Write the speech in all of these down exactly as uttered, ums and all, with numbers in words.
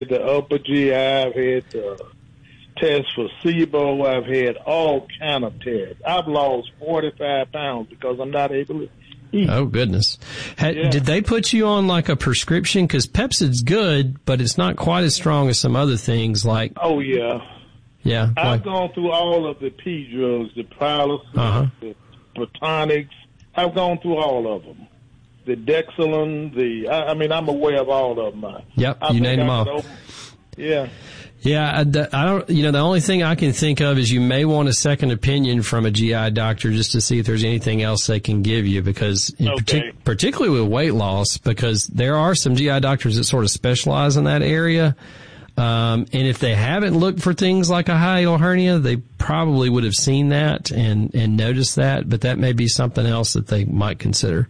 the upper G I, I've had the tests for SIBO, I've had all kind of tests. I've lost forty-five pounds because I'm not able to eat. Oh, goodness. Had, yeah. Did they put you on like a prescription? Because Pepcid's good, but it's not quite as strong as some other things like... Oh, yeah. Yeah. I've like, gone through all of the P drugs, the Prilosec, uh-huh. the Protonics. I've gone through all of them. The Dexalin, the, I, I mean, I'm aware of all of them. I, yep, I you named them all. Open, yeah. Yeah, I, I don't, you know, the only thing I can think of is you may want a second opinion from a G I doctor just to see if there's anything else they can give you because, in okay. partic- particularly with weight loss, because there are some G I doctors that sort of specialize in that area. Um, and if they haven't looked for things like a hiatal hernia, they probably would have seen that and, and noticed that, but that may be something else that they might consider.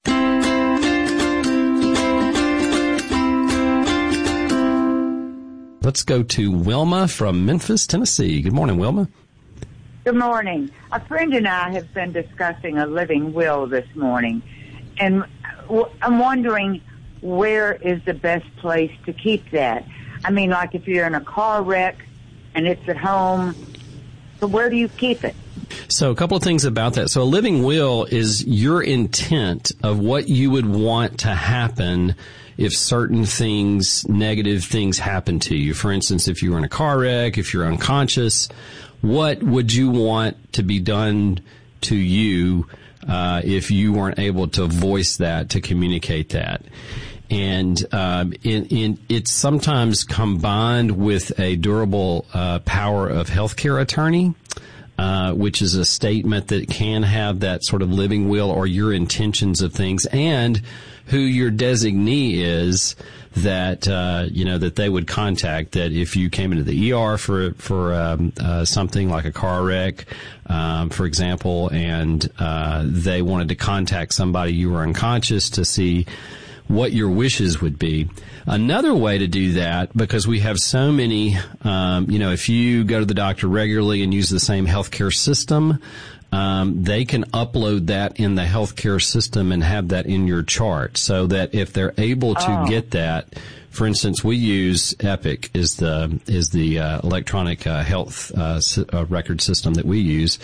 Let's go to Wilma from Memphis, Tennessee. Good morning, Wilma. Good morning. A friend and I have been discussing a living will this morning, and I'm wondering where is the best place to keep that? I mean, like if you're in a car wreck and it's at home, so where do you keep it? So a couple of things about that. So a living will is your intent of what you would want to happen if certain things, negative things happen to you. For instance, if you were in a car wreck, if you're unconscious, what would you want to be done to you uh, if you weren't able to voice that, to communicate that? And um, in, in, it's sometimes combined with a durable uh, power of healthcare attorney, uh, which is a statement that can have that sort of living will or your intentions of things, and who your designee is that, uh, you know, that they would contact, that if you came into the E R for, for, um, uh, something like a car wreck, um, for example, and, uh, they wanted to contact somebody, you were unconscious, to see what your wishes would be. Another way to do that, because we have so many, um, you know, if you go to the doctor regularly and use the same healthcare system, Um, they can upload that in the healthcare system and have that in your chart, so that if they're able to oh. get that, for instance, we use Epic is the is the uh, electronic uh, health uh, uh, record system that we use.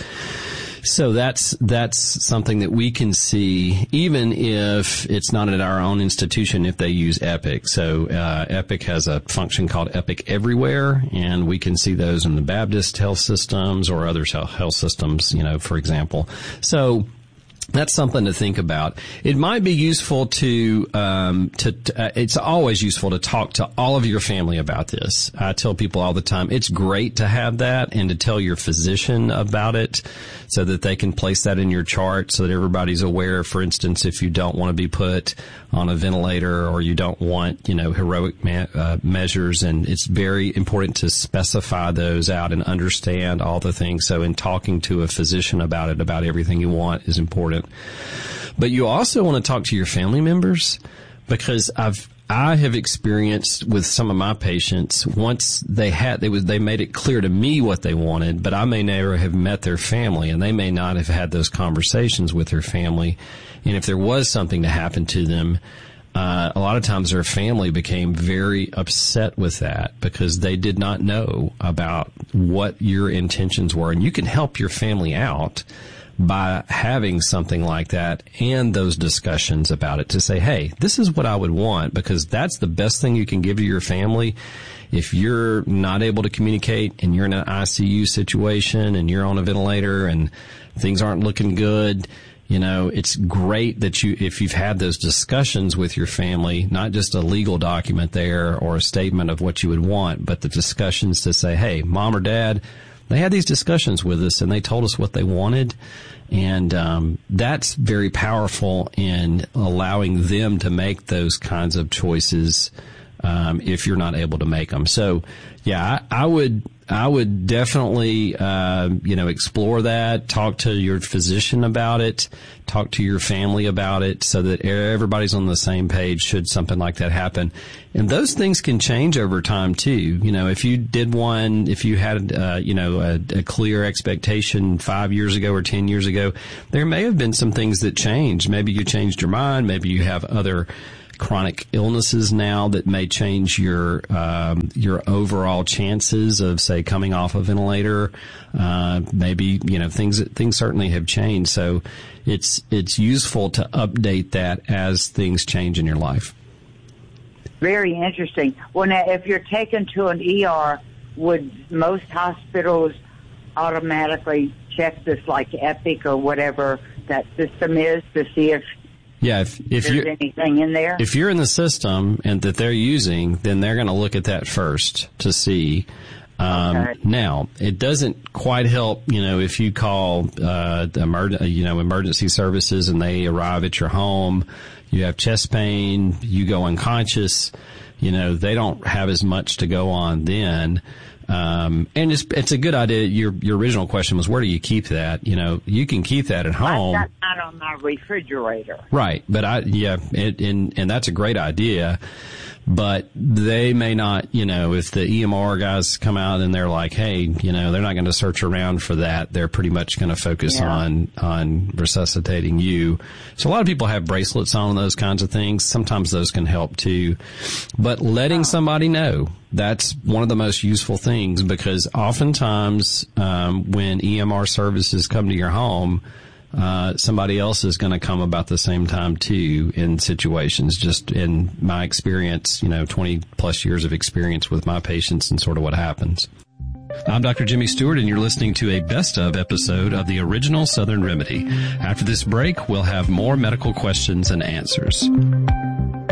So that's that's something that we can see, even if it's not at our own institution, if they use Epic. So uh, Epic has a function called Epic Everywhere, and we can see those in the Baptist health systems or other health systems, you know, for example. So that's something to think about. It might be useful to, um, to, to uh, it's always useful to talk to all of your family about this. I tell people all the time, it's great to have that and to tell your physician about it so that they can place that in your chart so that everybody's aware. For instance, if you don't want to be put on a ventilator or you don't want, you know, heroic ma- uh, measures, and it's very important to specify those out and understand all the things. So in talking to a physician about it, about everything you want, is important. But you also want to talk to your family members, because I've I have experienced with some of my patients, once they had they was they made it clear to me what they wanted, but I may never have met their family, and they may not have had those conversations with their family. And if there was something to happen to them, uh, a lot of times their family became very upset with that because they did not know about what your intentions were. And you can help your family out by having something like that and those discussions about it, to say, hey, this is what I would want, because that's the best thing you can give to your family. If you're not able to communicate and you're in an I C U situation and you're on a ventilator and things aren't looking good, you know, it's great that you, if you've had those discussions with your family, not just a legal document there or a statement of what you would want, but the discussions to say, hey, mom or dad, they had these discussions with us and they told us what they wanted. And um, that's very powerful in allowing them to make those kinds of choices um, if you're not able to make them. So, yeah, I, I would I would definitely, uh, you know, explore that, talk to your physician about it, talk to your family about it, so that everybody's on the same page should something like that happen. And those things can change over time too. You know, if you did one, if you had, uh, you know, a, a clear expectation five years ago or ten years ago, there may have been some things that changed. Maybe you changed your mind. Maybe you have other chronic illnesses now that may change your um, your overall chances of, say, coming off a ventilator. Uh, maybe, you know, things things certainly have changed. So it's it's useful to update that as things change in your life. Very interesting. Well, now, if you're taken to an E R, would most hospitals automatically check this, like Epic or whatever that system is, to see if yeah, if, if there's you're, anything in there? If you're in the system and that they're using, then they're going to look at that first to see. Um, okay. Now, it doesn't quite help, you know, if you call uh, emer- you know, emergency services and they arrive at your home, you have chest pain, you go unconscious, you know, they don't have as much to go on then. Um, and it's, it's a good idea. Your, your original question was, where do you keep that? You know, you can keep that at home. I've got that on my refrigerator. Right. But I, yeah, it, and, and that's a great idea. But they may not, you know, if the E M R guys come out and they're like, hey, you know, they're not going to search around for that. They're pretty much going to focus yeah. on, on resuscitating you. So a lot of people have bracelets on, those kinds of things. Sometimes those can help too. But letting somebody know, that's one of the most useful things, because oftentimes, um, when E M R services come to your home, Uh, somebody else is going to come about the same time too in situations. Just in my experience, you know, twenty plus years of experience with my patients and sort of what happens. I'm Doctor Jimmy Stewart, and you're listening to a best of episode of the original Southern Remedy. After this break, we'll have more medical questions and answers.